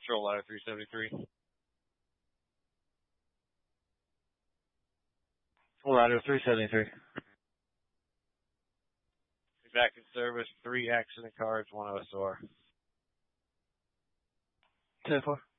Control Ladder 373. Ladder 373. Back in service, 3 accident cars, 1 OSR. 10-4.